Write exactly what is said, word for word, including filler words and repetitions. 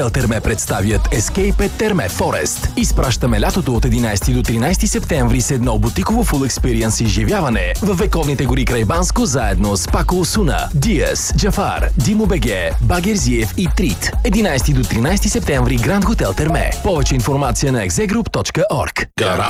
Терме представят Escape at Терме Forest. Изпращаме лятото от единайсети до тринайсети септември с едно бутиково фул експириенс изживяване в вековните гори край Банско, заедно с Пако Осуна, Диас, Джафар, Димо Беге, Багерзиев и Трит. единайсети до тринайсети септември, Гранд Хотел Терме. Повече информация на exegroup точка org. Гараж